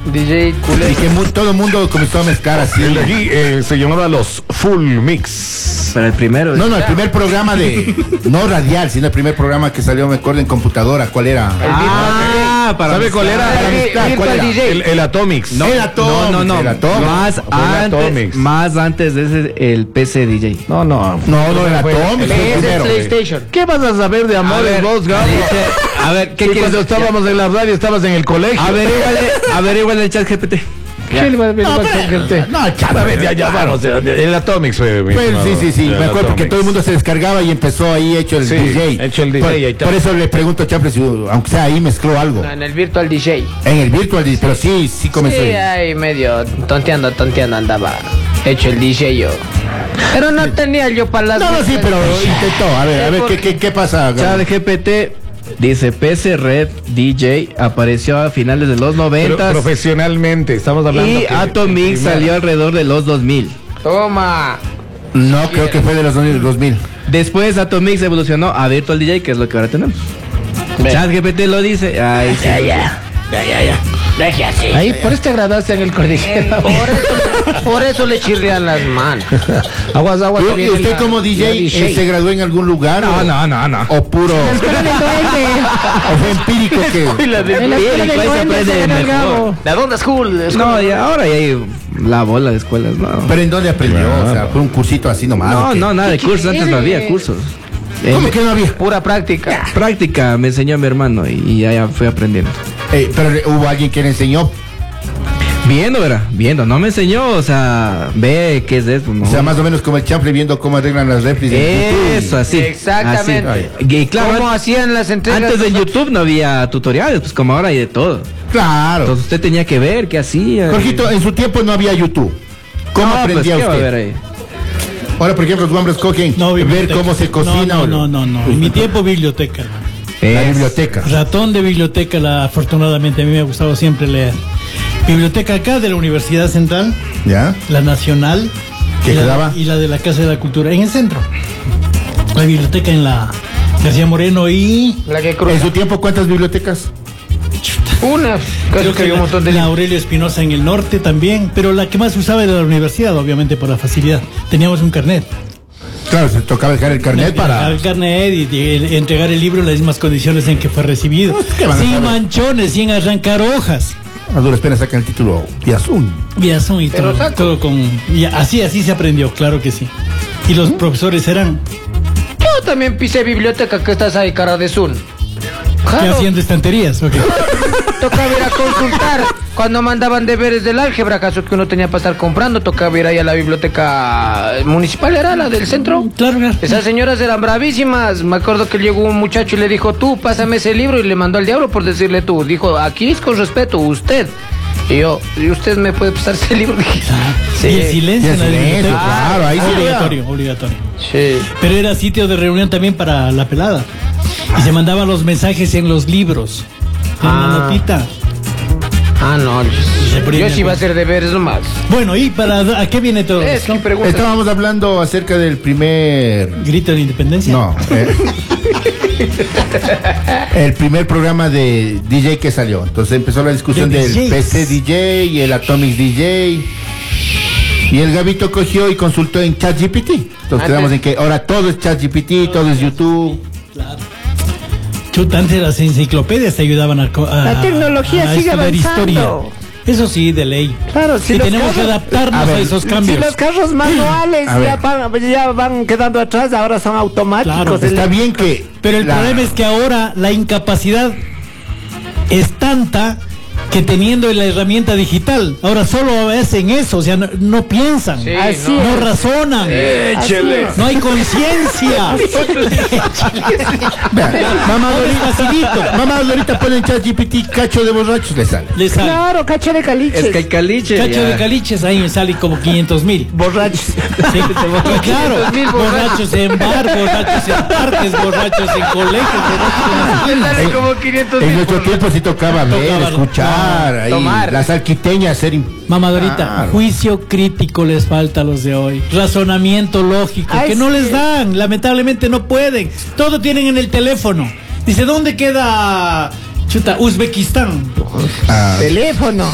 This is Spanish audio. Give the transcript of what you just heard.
DJ culé. Y que todo el mundo comenzó a mezclar así. El de aquí se llamaba los Full Mix. Para el primero. No, el primer programa no radial, sino el primer programa que salió, me acuerdo, en computadora. ¿Cuál era? ¿Sabe cuál era? ¿Cuál era? El Atomics. No, el Atomics. No. El Atomics. Más antes de ese, el PC DJ. No, el Atomics. El PlayStation. ¿Qué vas a saber de amores vos, Gabo? A ver, ¿qué Si quieres? cuando estábamos en la radio estabas en el colegio. Averíguale el chat GPT. ¿Qué le va a ver? Ya vamos. El Atomics fue. Sí. Me acuerdo porque todo el mundo se descargaba y empezó ahí hecho el DJ. Hecho el DJ. Por eso le pregunto a Chaple si, aunque sea ahí, mezcló algo. En el Virtual DJ. En el Virtual DJ, pero sí comenzó. Sí, ahí medio tonteando andaba. Hecho el DJ yo. Pero no tenía yo para las... No, sí, pero intentó. A ver, ¿qué pasa? Chat GPT dice PC Red DJ apareció a finales de los 90 profesionalmente, estamos hablando. Y Atomic salió alrededor de los 2000. Toma. No, creo que fue de los 2000. Después Atomic evolucionó a Virtual DJ, que es lo que ahora tenemos. Chat GPT lo dice. Ay, sí. Ya. Ahí por este graduarse en el cordillero. Por eso le chirrean las manos. Aguas. ¿Y usted como DJ se graduó en algún lugar? No. O puro. O fue empírico que. ¿De dónde school? No, y ahora ya hay la bola de escuelas, no. ¿Pero en dónde aprendió? O sea, fue un cursito así nomás. No, nada de cursos. Antes no había cursos. ¿Cómo que no había? Pura práctica. Práctica me enseñó mi hermano y ya fui aprendiendo. Pero hubo alguien que le enseñó. Viendo, no me enseñó, o sea, ve qué es esto, ¿no? O sea, más o menos como el Chample viendo cómo arreglan las réplicas. Eso, así. Exactamente. Así. Y claro, ¿cómo hacían las entregas? Antes de YouTube no había tutoriales, pues como ahora hay de todo. Claro. Entonces usted tenía que ver qué hacía. Jorgito, en su tiempo no había YouTube. ¿Cómo aprendía pues, usted? ¿qué va a ver ahí? Ahora, por ejemplo, los hombres cogen ver cómo se cocina. No. En mi tiempo, biblioteca. La biblioteca. Ratón de biblioteca, afortunadamente, a mí me ha gustado siempre leer. Biblioteca acá de la Universidad Central. ¿Ya? La Nacional. ¿Qué quedaba? Y la de la Casa de la Cultura, en el centro. La biblioteca en la García Moreno y... La que cruza. ¿En su tiempo cuántas bibliotecas? Una. Creo que había un montón de... La Aurelio Espinosa en el norte también, pero la que más se usaba era la universidad, obviamente por la facilidad. Teníamos un carnet. Claro, se tocaba dejar el carnet el carnet y entregar el libro en las mismas condiciones en que fue recibido. Sin manchones, sin arrancar hojas. A duras penas sacan el título Viazún y todo con... Y así se aprendió, claro que sí. Y los profesores eran... Yo también pisé biblioteca que estás ahí, cara de Zoom. ¿Qué hacían de estanterías? Okay. Tocaba ir a consultar cuando mandaban deberes del álgebra, acaso que uno tenía para estar comprando, tocaba ir ahí a la biblioteca municipal, era la del centro. Claro. Esas señoras eran bravísimas. Me acuerdo que llegó un muchacho y le dijo, tú, pásame ese libro, y le mandó al diablo por decirle tú. Dijo, aquí es con respeto, usted. Y yo, ¿y usted me puede pasar ese libro? Sí. Y el silencio en la biblioteca. Claro, ahí obligatorio. Sí. Pero era sitio de reunión también para la pelada. Y se mandaban los mensajes en los libros. En una notita. No. Yo sí iba a hacer deberes nomás. Bueno, ¿y ¿a qué viene todo esto? Estábamos hablando acerca del primer... ¿Grito de la Independencia? No. El primer programa de DJ que salió. Entonces empezó la discusión del PC DJ y el Atomic DJ. Y el Gabito cogió y consultó en ChatGPT. Entonces quedamos en que ahora todo es ChatGPT, todo es YouTube. Claro. Chuta, antes las enciclopedias te ayudaban a la tecnología sigue avanzando. Historia. Eso sí, de ley. Claro, si tenemos que adaptarnos a esos cambios. Si los carros manuales ya van quedando atrás, ahora son automáticos. Claro, está bien que... Pero el problema es que ahora la incapacidad es tanta que teniendo la herramienta digital, ahora solo hacen eso, o sea, no piensan, no razonan, no hay conciencia. Mamá ahorita pone en ChatGPT cacho de borrachos, le sale. Claro, cacho de caliches. Es que hay caliches. Cacho de caliches, ahí me sale como 500,000 borrachos. Sí, claro, borrachos en bar, borrachos en parques, borrachos en colegios, sale como 500,000. En nuestro tiempo sí tocaba ver, escuchar. Tomar. Las alquiteñas Mamadorita, juicio crítico les falta a los de hoy. Razonamiento lógico, que no les dan, lamentablemente no pueden. Todo tienen en el teléfono. Dice, ¿dónde queda Uzbekistán? Teléfono.